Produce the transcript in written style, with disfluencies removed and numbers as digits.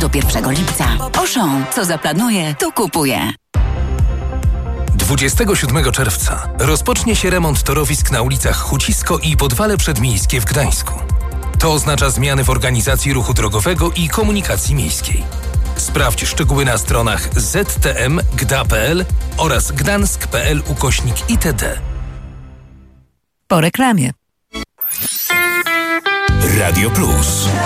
do 1 lipca. Auchan, co zaplanuje, to kupuje. 27 czerwca rozpocznie się remont torowisk na ulicach Hucisko i Podwale Przedmiejskie w Gdańsku. To oznacza zmiany w organizacji ruchu drogowego i komunikacji miejskiej. Sprawdź szczegóły na stronach ztm.gda.pl oraz gdansk.pl/itd. Po reklamie. Radio Plus.